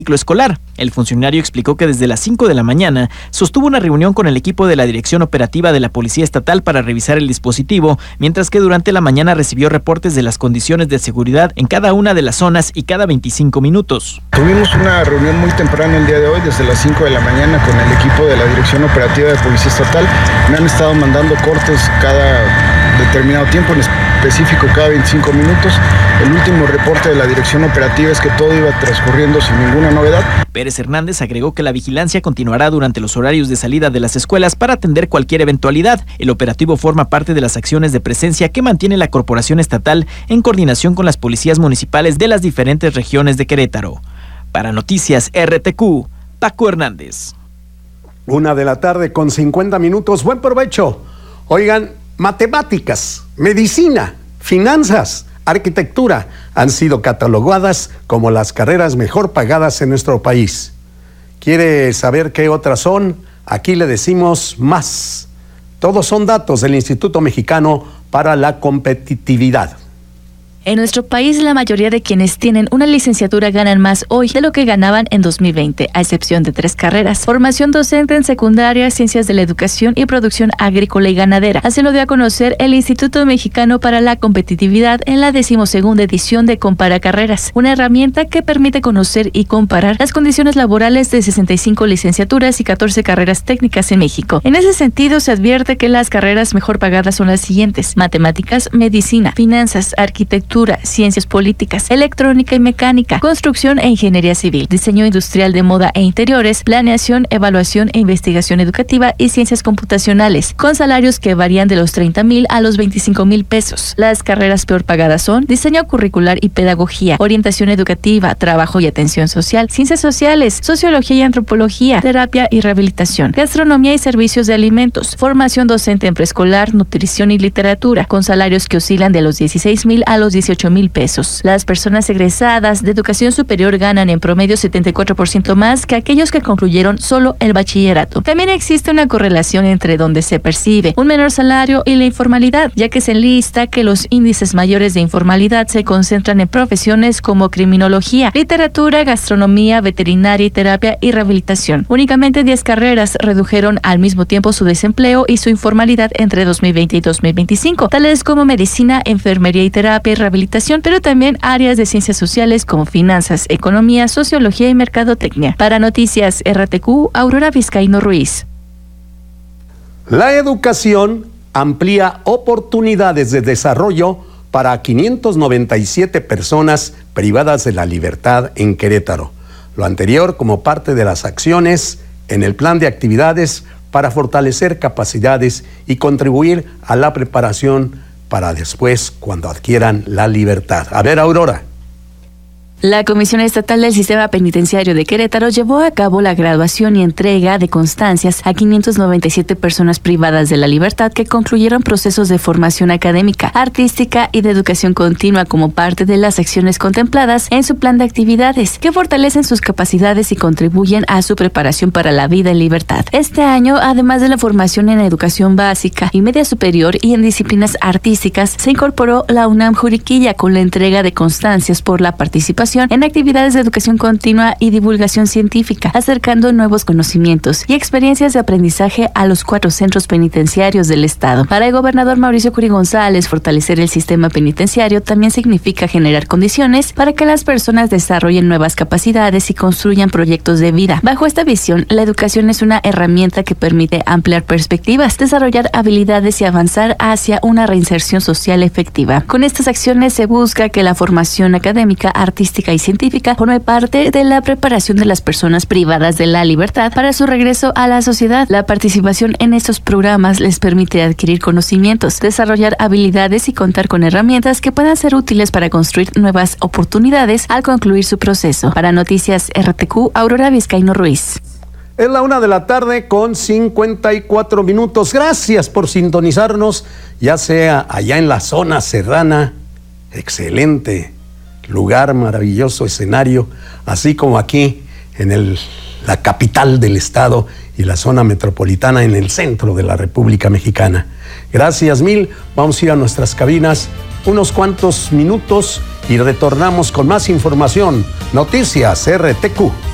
ciclo escolar. El funcionario explicó que desde las 5 de la mañana sostuvo una reunión con el equipo de la Dirección Operativa de la Policía Estatal para revisar el dispositivo, mientras que durante la mañana recibió reportes de las condiciones de seguridad en cada una de las zonas y cada 25 minutos. Tuvimos una reunión muy temprano el día de hoy, desde las 5 de la mañana, con el equipo de la Dirección Operativa de Policía Estatal. Me han estado mandando cortes cada determinado tiempo, en específico cada 25 minutos. El último reporte de la Dirección Operativa es que todo iba transcurriendo sin ninguna novedad. Pérez Hernández agregó que la vigilancia continuará durante los horarios de salida de las escuelas para atender cualquier eventualidad. El operativo forma parte de las acciones de presencia que mantiene la Corporación Estatal en coordinación con las policías municipales de las diferentes regiones de Querétaro. Para Noticias RTQ, Paco Hernández. 1:50 p.m. Buen provecho. Oigan, matemáticas, medicina, finanzas, arquitectura han sido catalogadas como las carreras mejor pagadas en nuestro país. ¿Quiere saber qué otras son? Aquí le decimos más. Todos son datos del Instituto Mexicano para la Competitividad. En nuestro país, la mayoría de quienes tienen una licenciatura ganan más hoy de lo que ganaban en 2020, a excepción de 3 carreras: formación docente en secundaria, ciencias de la educación y producción agrícola y ganadera. Así lo dio a conocer el Instituto Mexicano para la Competitividad en la 12ª edición de Compara Carreras, una herramienta que permite conocer y comparar las condiciones laborales de 65 licenciaturas y 14 carreras técnicas en México. En ese sentido, se advierte que las carreras mejor pagadas son las siguientes: matemáticas, medicina, finanzas, arquitectura, ciencias políticas, electrónica y mecánica, construcción e ingeniería civil, diseño industrial de moda e interiores, planeación, evaluación e investigación educativa y ciencias computacionales, con salarios que varían de los 30,000 a los 25,000 pesos. Las carreras peor pagadas son diseño curricular y pedagogía, orientación educativa, trabajo y atención social, ciencias sociales, sociología y antropología, terapia y rehabilitación, gastronomía y servicios de alimentos, formación docente en preescolar, nutrición y literatura, con salarios que oscilan de los 16,000 a los 18,000 pesos. Las personas egresadas de educación superior ganan en promedio 74% más que aquellos que concluyeron solo el bachillerato. También existe una correlación entre donde se percibe un menor salario y la informalidad, ya que se enlista que los índices mayores de informalidad se concentran en profesiones como criminología, literatura, gastronomía, veterinaria y terapia y rehabilitación. Únicamente 10 carreras redujeron al mismo tiempo su desempleo y su informalidad entre 2020 y 2025, tales como medicina, enfermería y terapia y rehabilitación, pero también áreas de ciencias sociales como finanzas, economía, sociología y mercadotecnia. Para Noticias RTQ, Aurora Vizcaíno Ruiz. La educación amplía oportunidades de desarrollo para 597 personas privadas de la libertad en Querétaro. Lo anterior como parte de las acciones en el plan de actividades para fortalecer capacidades y contribuir a la preparación para después, cuando adquieran la libertad. A ver, Aurora. La Comisión Estatal del Sistema Penitenciario de Querétaro llevó a cabo la graduación y entrega de constancias a 597 personas privadas de la libertad que concluyeron procesos de formación académica, artística y de educación continua como parte de las acciones contempladas en su plan de actividades, que fortalecen sus capacidades y contribuyen a su preparación para la vida en libertad. Este año, además de la formación en educación básica y media superior y en disciplinas artísticas, se incorporó la UNAM Juriquilla con la entrega de constancias por la participación en actividades de educación continua y divulgación científica, acercando nuevos conocimientos y experiencias de aprendizaje a los 4 centros penitenciarios del estado. Para el gobernador Mauricio Curi González, fortalecer el sistema penitenciario también significa generar condiciones para que las personas desarrollen nuevas capacidades y construyan proyectos de vida. Bajo esta visión, la educación es una herramienta que permite ampliar perspectivas, desarrollar habilidades y avanzar hacia una reinserción social efectiva. Con estas acciones se busca que la formación académica, artística y científica forme parte de la preparación de las personas privadas de la libertad para su regreso a la sociedad. La participación en estos programas les permite adquirir conocimientos, desarrollar habilidades y contar con herramientas que puedan ser útiles para construir nuevas oportunidades al concluir su proceso. Para Noticias RTQ, Aurora Vizcaíno Ruiz. Es la 1:54 p.m. Gracias por sintonizarnos, ya sea allá en la zona serrana. Excelente lugar, maravilloso escenario, así como aquí en la capital del estado y la zona metropolitana en el centro de la República Mexicana. Gracias mil, vamos a ir a nuestras cabinas unos cuantos minutos y retornamos con más información. Noticias RTQ.